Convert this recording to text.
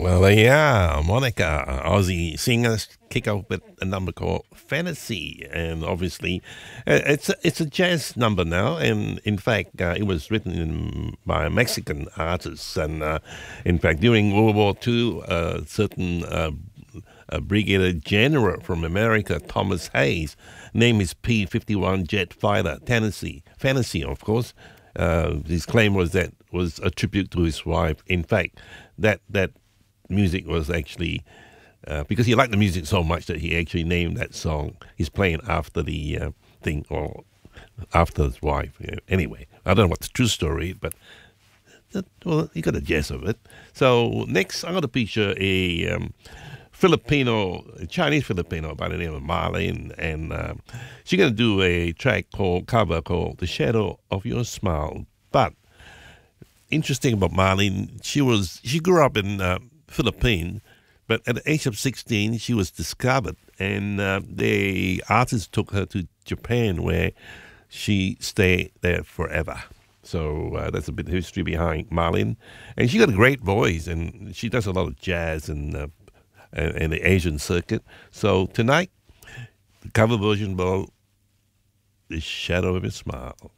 Well, yeah, Monica, Aussie singers kick off with a number called Fantasy, and obviously, it's a jazz number now, and in fact, it was written by a Mexican artist, and in fact, during World War II, a certain brigadier general from America, Thomas Hayes, named his P-51 jet fighter Tennessee, Fantasy, of course. His claim was that was a tribute to his wife. In fact, that music was actually because he liked the music so much that he actually named that song. He's playing after the thing or after his wife. Anyway, I don't know what's the true story, but well, you got a guess of it. So next, I'm going to feature a Chinese Filipino by the name of Marlene, and she's going to do a cover called "The Shadow of Your Smile." But interesting about Marlene, she grew up in Philippines, but at the age of 16, she was discovered, and the artist took her to Japan, where she stayed there forever. So that's a bit of history behind Marlene, and she got a great voice, and she does a lot of jazz and the Asian circuit. So tonight, the cover version of "The Shadow of Your Smile."